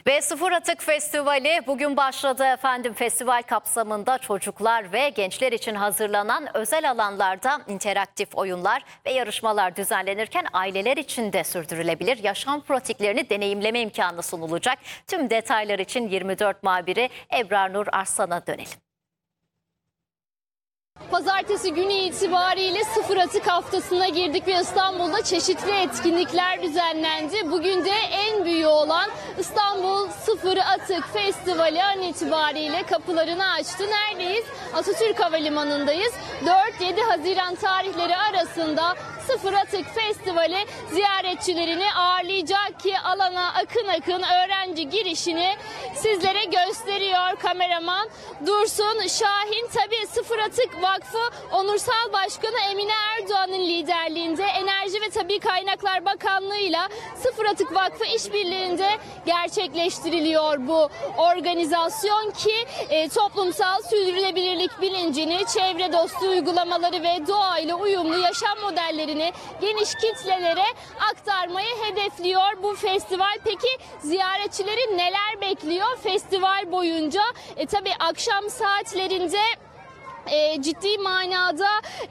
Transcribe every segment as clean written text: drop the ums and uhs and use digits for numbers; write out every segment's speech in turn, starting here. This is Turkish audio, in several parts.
Ve Sıfır Atık Festivali bugün başladı efendim. Festival kapsamında çocuklar ve gençler için hazırlanan özel alanlarda interaktif oyunlar ve yarışmalar düzenlenirken aileler için de sürdürülebilir yaşam pratiklerini deneyimleme imkanı sunulacak. Tüm detaylar için 24 muhabiri Ebrar Nur Arslan'a dönelim. Pazartesi günü itibariyle Sıfır Atık haftasına girdik ve İstanbul'da çeşitli etkinlikler düzenlendi. Bugün de en büyüğü olan İstanbul Sıfır Atık Festivali an itibariyle kapılarını açtı. Neredeyiz? Atatürk Havalimanı'ndayız. 4-7 Haziran tarihleri arasında Sıfır Atık Festivali ziyaretçilerini ağırlayacak ki alana akın akın öğrenci girişini sizlere gösteriyor kameraman Dursun Şahin. Tabii Sıfır Atık Vakfı Onursal Başkanı Emine Erdoğan'ın liderliğinde Enerji ve Tabii Kaynaklar Bakanlığı'yla Sıfır Atık Vakfı işbirliğinde gerçekleştiriliyor bu organizasyon ki toplumsal sürdürülebilirlik bilincini, çevre dostu uygulamaları ve doğayla uyumlu yaşam modellerini geniş kitlelere aktarmayı hedefliyor bu festival. Peki ziyaretçileri neler bekliyor festival boyunca? Tabii akşam saatlerinde ciddi manada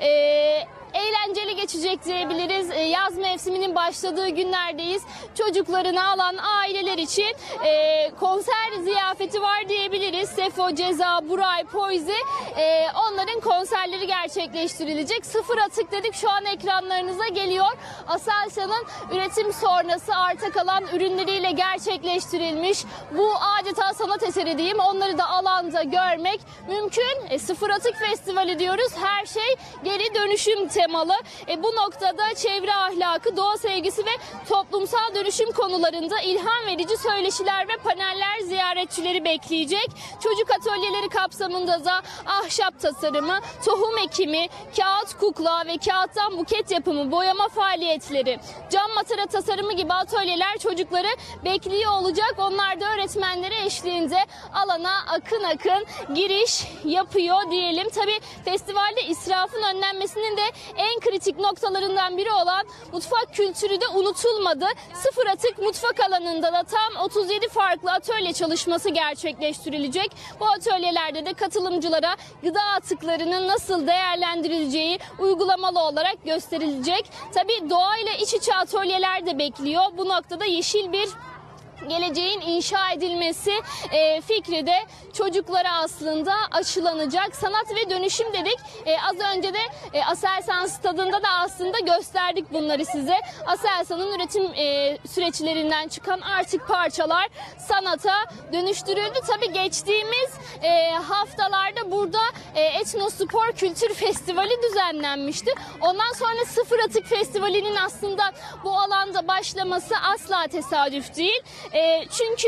eğlenceli geçecek diyebiliriz. Yaz mevsiminin başladığı günlerdeyiz. Çocuklarını alan aileler için konser ziyafeti var diyebiliriz. Sefo, Ceza, Buray, Poizi onların konserleri gerçekleştirilecek. Sıfır Atık dedik, şu an ekranlarınıza geliyor. Aselsan'ın üretim sonrası arta kalan ürünleriyle gerçekleştirilmiş bu adeta sanat eseri diyeyim. Onları da alanda görmek mümkün. Sıfır Atık Festivali diyoruz. Her şey geri dönüşüm temalı. Bu noktada çevre ahlakı, doğa sevgisi ve toplumsal dönüşüm konularında ilham verici söyleşiler ve paneller ziyaretçileri bekleyecek. Çocuk atölyeleri kapsamında da ahşap tasarımı, tohum ekimi, kağıt kukla ve kağıttan buket yapımı, boyama faaliyetleri, cam matara tasarımı gibi atölyeler çocukları bekliyor olacak. Onlar da öğretmenleri eşliğinde alana akın akın giriş yapıyor diyelim. Tabii festivalde israfın önlenmesinin de en kritik noktalarından biri olan mutfak kültürü de unutulmadı. Sıfır Atık mutfak alanında da tam 37 farklı atölye çalışması gerçekleştirilecek. Bu atölyelerde de katılımcılara gıda atıklarının nasıl değerlendirileceği uygulamalı olarak gösterilecek. Tabii doğayla iç içe atölyeler de bekliyor. Bu noktada yeşil bir geleceğin inşa edilmesi fikri de çocuklara aslında aşılanacak. Sanat ve dönüşüm dedik. Az önce de Aselsan stadında da aslında gösterdik bunları size. Aselsan'ın üretim süreçlerinden çıkan artık parçalar sanata dönüştürüldü. Tabii geçtiğimiz haftalarda burada Etnospor Kültür Festivali düzenlenmişti. Ondan sonra Sıfır Atık Festivali'nin aslında bu alanda başlaması asla tesadüf değil. Çünkü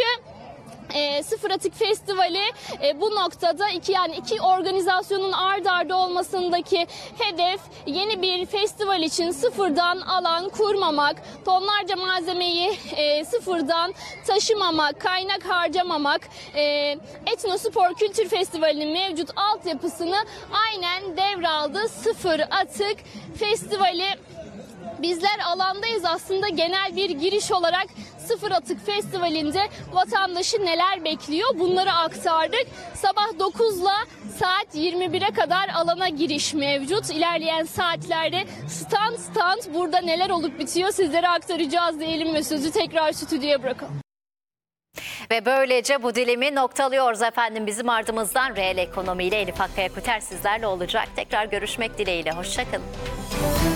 Sıfır Atık Festivali bu noktada iki organizasyonun ard arda olmasındaki hedef yeni bir festival için sıfırdan alan kurmamak, tonlarca malzemeyi sıfırdan taşımamak, kaynak harcamamak, Etnospor Kültür Festivali'nin mevcut altyapısını aynen devraldı Sıfır Atık Festivali. Bizler alandayız aslında, genel bir giriş olarak Sıfır Atık Festivali'nde vatandaşı neler bekliyor bunları aktardık. Sabah 9 ile saat 21'e kadar alana giriş mevcut. İlerleyen saatlerde stand burada neler olup bitiyor sizlere aktaracağız diyelim ve sözü tekrar stüdyoya bırakalım. Ve böylece bu dilimi noktalıyoruz efendim. Bizim ardımızdan reel ekonomiyle Elif Akkaya Kuter sizlerle olacak. Tekrar görüşmek dileğiyle. Hoşça kalın.